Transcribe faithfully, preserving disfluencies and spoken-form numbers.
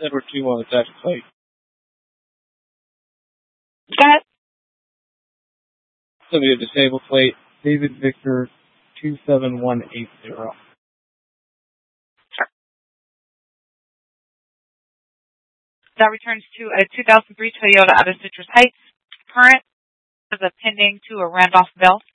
Edward two on the tactic plate. Got it. So we have disabled plate, David Victor two seven one eight zero. Sure. That returns to a two thousand three Toyota out of Citrus Heights. Current is a pending to a Randolph Bell.